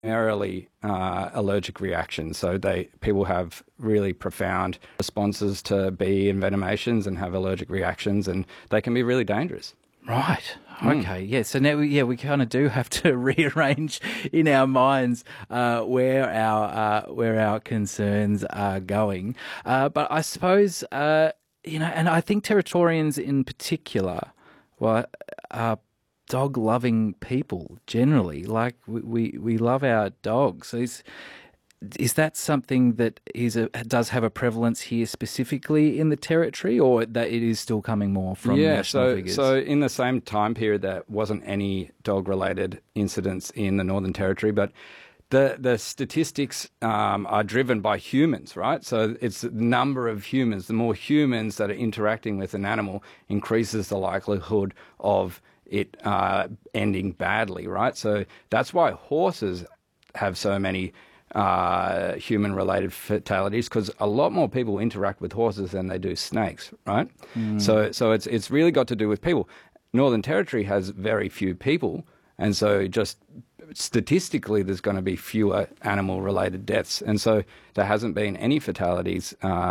primarily allergic reactions. So people have really profound responses to bee envenomations and have allergic reactions, and they can be really dangerous. Right. Okay. Yeah. So now, we kind of do have to rearrange in our minds where our concerns are going. But I suppose and I think Territorians in particular, well, are dog-loving people generally. Like we love our dogs. So is that something that does have a prevalence here specifically in the Territory, or that it is still coming more from national figures? So in the same time period, there wasn't any dog-related incidents in the Northern Territory, but the statistics are driven by humans, right? So it's the number of humans. The more humans that are interacting with an animal increases the likelihood of it ending badly, right? So that's why horses have so many human-related fatalities, because a lot more people interact with horses than they do snakes, right? So it's really got to do with people. Northern Territory has very few people, and so just statistically there's going to be fewer animal-related deaths, and so there hasn't been any fatalities